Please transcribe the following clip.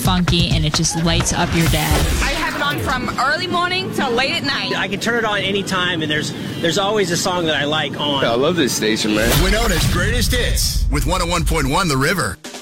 funky, and it just lights up your day. I have it on from early morning till late at night. I can turn it on anytime, and there's always a song that I like on. I love this station, man. Winona's Greatest Hits with 101.1 The River.